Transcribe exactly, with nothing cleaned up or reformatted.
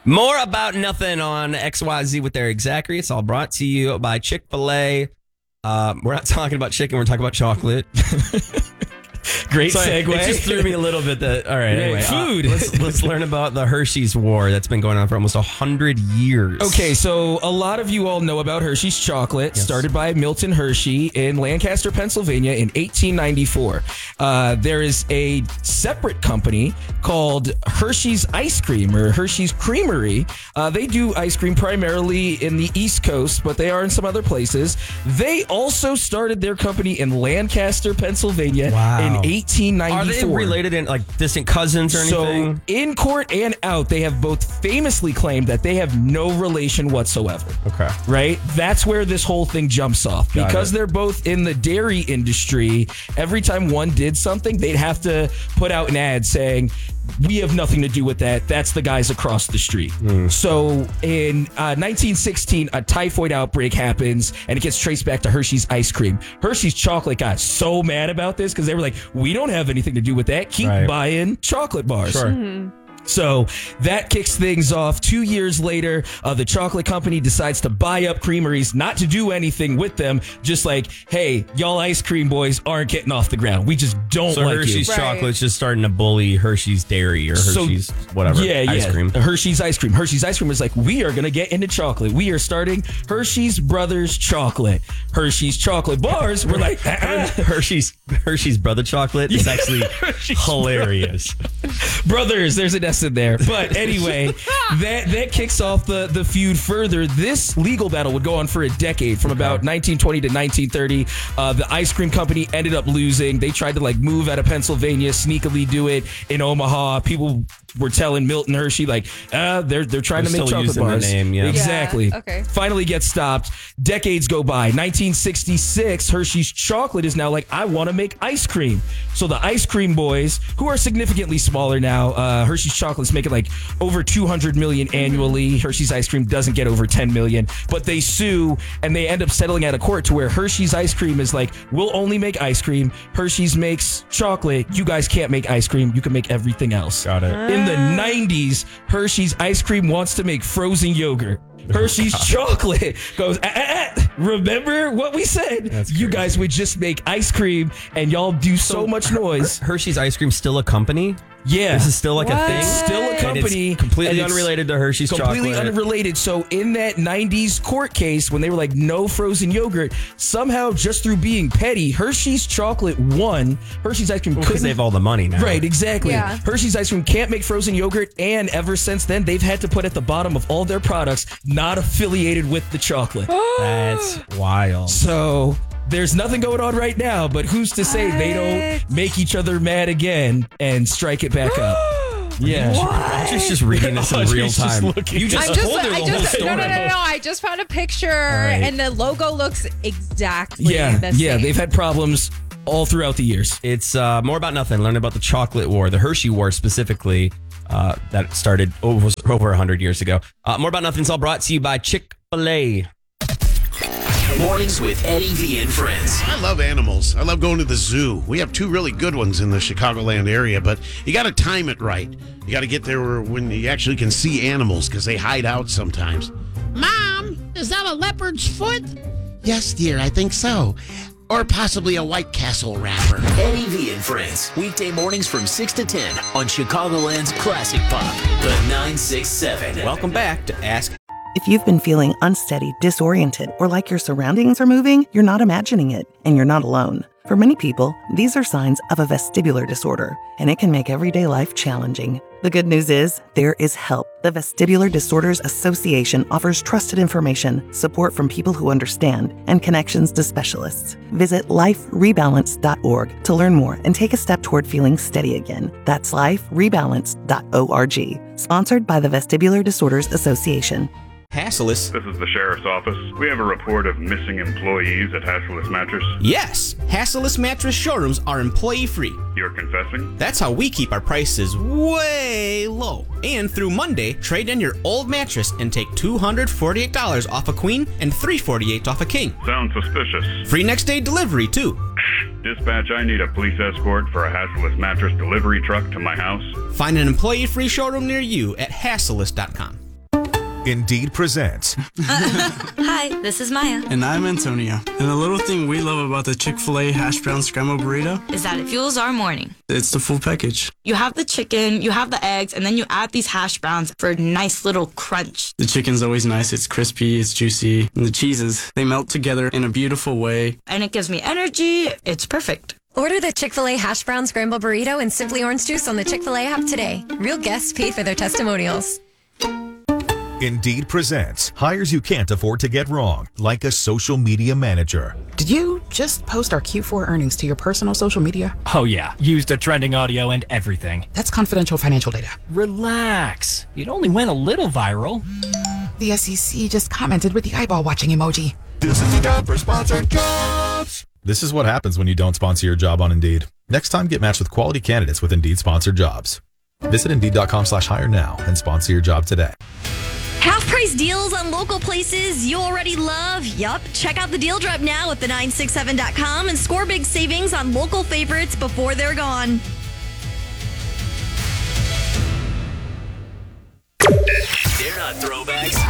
More about nothing on X Y Z with Eric Zachary. It's all brought to you by Chick-fil-A. Uh, we're not talking about chicken. We're talking about chocolate. Great Sorry, segue. It just threw me a little bit. That all right. Anyway, food. Uh, let's let's learn about the Hershey's War that's been going on for almost a hundred years. Okay, so a lot of you all know about Hershey's chocolate, Yes. started by Milton Hershey in Lancaster, Pennsylvania in eighteen ninety-four. Uh, there is a separate company called Hershey's Ice Cream or Hershey's Creamery. Uh, they do ice cream primarily in the East Coast, but they are in some other places. They also started their company in Lancaster, Pennsylvania Wow. in eighteen ninety-four. Are they related in like distant cousins or anything? So in court and out, they have both famously claimed that they have no relation whatsoever. Okay. Right? That's where this whole thing jumps off. Got Because it. they're both in the dairy industry, every time one did something, they'd have to put out an ad saying, we have nothing to do with that. That's the guys across the street. Mm. So in uh, nineteen sixteen, a typhoid outbreak happens and it gets traced back to Hershey's ice cream. Hershey's chocolate got so mad about this because they were like, we don't have anything to do with that. Keep Right. buying chocolate bars. Sure. Mm-hmm. So that kicks things off. Two years later, uh, the chocolate company decides to buy up creameries, not to do anything with them. Just like, hey, y'all ice cream boys aren't getting off the ground. We just don't So like Hershey's you. Right. chocolate's just starting to bully Hershey's dairy or So- Hershey's whatever Yeah, ice yeah. cream. Hershey's ice cream. Hershey's ice cream is like, we are going to get into chocolate. We are starting Hershey's Brothers Chocolate. Hershey's chocolate bars. We're like, ah, Hershey's Hershey's brother chocolate is actually hilarious. Brothers, there's an S in there. But anyway, that that kicks off the, the feud further. This legal battle would go on for a decade, from about nineteen twenty to nineteen thirty. Uh, the ice cream company ended up losing. They tried to like move out of Pennsylvania, sneakily do it in Omaha. People were telling Milton Hershey like, uh, they're they're trying They're to make still chocolate using the bars. name, yeah. Exactly. Yeah, okay. Finally gets stopped. Decades go by. nineteen sixty-six, Hershey's chocolate is now like, I want to make ice cream. So the ice cream boys, who are significantly smaller now, uh, Hershey's chocolate's making like over two hundred million annually. Hershey's ice cream doesn't get over ten million, but they sue and they end up settling out of court to where Hershey's ice cream is like, we'll only make ice cream. Hershey's makes chocolate. You guys can't make ice cream. You can make everything else. Got it. In the nineties, Hershey's ice cream wants to make frozen yogurt. Hershey's chocolate goes, ah, ah, ah. Remember what we said? That's You crazy. guys would just make ice cream and y'all do so much noise. Hershey's ice cream still a company? Yeah. This is still like a What? thing? Still a And company. it's completely and it's unrelated to Hershey's completely chocolate. unrelated. So in that nineties court case, when they were like, no frozen yogurt, somehow just through being petty, Hershey's chocolate won. Hershey's ice cream Because couldn't. they have all the money now. Right, exactly. Yeah. Hershey's ice cream can't make frozen yogurt, and ever since then, they've had to put at the bottom of all their products, not affiliated with the chocolate. That's wild. So there's nothing going on right now, but who's to say they don't What? make each other mad again and strike it back up? Yeah. Audrey's just reading this in Audrey's real just time. looking. You just I'm just, told her the I whole just, story. no, no, no, no. I just found a picture, right. and the logo looks exactly Yeah, the yeah, same. they've had problems all throughout the years. It's uh, more about nothing. Learn about the chocolate war, the Hershey war specifically, uh, that started over, over one hundred years ago. Uh, more about nothing is all brought to you by Chick-fil-A. Mornings with Eddie V and friends. I love animals. I love going to the zoo. We have two really good ones in the Chicagoland area, but you got to time it right. You got to get there where- when you actually can see animals because they hide out sometimes. Mom, is that a leopard's foot? Yes, dear, I think so. Or possibly a White Castle wrapper. Eddie V and friends. Weekday mornings from six to ten on Chicagoland's Classic Pop, the nine six seven. Welcome back to Ask. If you've been feeling unsteady, disoriented, or like your surroundings are moving, you're not imagining it, and you're not alone. For many people, these are signs of a vestibular disorder, and it can make everyday life challenging. The good news is, there is help. The Vestibular Disorders Association offers trusted information, support from people who understand, and connections to specialists. Visit life rebalance dot org to learn more and take a step toward feeling steady again. That's life rebalance dot org. Sponsored by the Vestibular Disorders Association. Hassleus. This is the sheriff's office. We have a report of missing employees at Hassleus Mattress. Yes, Hassleus Mattress showrooms are employee-free. You're confessing? That's how we keep our prices way low. And through Monday, trade in your old mattress and take two hundred forty-eight dollars off a queen and three hundred forty-eight dollars off a king. Sounds suspicious. Free next day delivery, too. Dispatch, I need a police escort for a Hassleus Mattress delivery truck to my house. Find an employee-free showroom near you at hassleus dot com. Indeed presents. Hi, this is Maya. And I'm Antonio. And the little thing we love about the Chick-fil-A hash brown scrambled burrito is that it fuels our morning. It's the full package. You have the chicken, you have the eggs, and then you add these hash browns for a nice little crunch. The chicken's always nice. It's crispy, it's juicy. And the cheeses, they melt together in a beautiful way. And it gives me energy. It's perfect. Order the Chick-fil-A hash brown scrambled burrito and Simply Orange Juice on the Chick-fil-A app today. Real guests pay for their testimonials. Indeed presents hires you can't afford to get wrong, like a social media manager. Did you just post our Q four earnings to your personal social media? Oh yeah, used the trending audio and everything. That's confidential financial data. Relax. It only went a little viral. The S E C just commented with the eyeball watching emoji. This is the time for sponsored jobs. This is what happens when you don't sponsor your job on Indeed. Next time, get matched with quality candidates with Indeed sponsored jobs. Visit Indeed.com slash hire now and sponsor your job today. Half price deals on local places you already love. Yup. Check out the deal drop now at the nine six seven dot com and score big savings on local favorites before they're gone. They're not throwbacks,